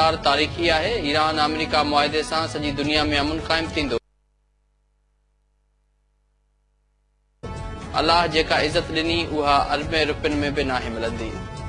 तारीख़ी आहे। Iran America मुआहिदे सां सॼी दुनिया में अमन क़ाइम थींदो। अलाह जेका इज़त ॾिनी उहा अरबें रुपयनि में बि नाहे मिलंदी।